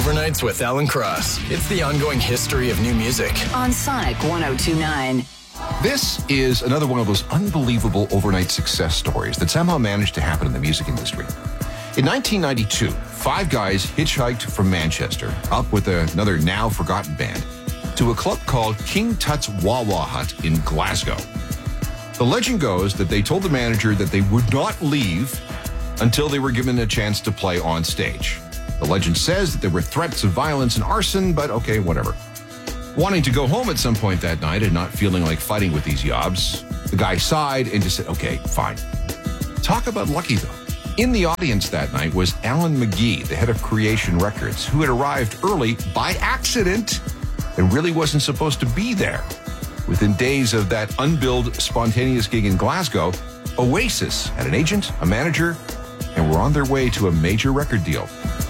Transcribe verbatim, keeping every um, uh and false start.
Overnights with Alan Cross. It's the ongoing history of new music. On Sonic one oh two point nine. This is another one of those unbelievable overnight success stories that somehow managed to happen in the music industry. In nineteen ninety-two, five guys hitchhiked from Manchester, up with another now forgotten band, to a club called King Tut's Wah-Wah Hut in Glasgow. The legend goes that they told the manager that they would not leave until they were given a chance to play on stage. The legend says that there were threats of violence and arson, but okay, whatever. Wanting to go home at some point that night and not feeling like fighting with these yobs, the guy sighed and just said, okay, fine. Talk about lucky, though. In the audience that night was Alan McGee, the head of Creation Records, who had arrived early by accident and really wasn't supposed to be there. Within days of that unbilled, spontaneous gig in Glasgow, Oasis had an agent, a manager, and were on their way to a major record deal.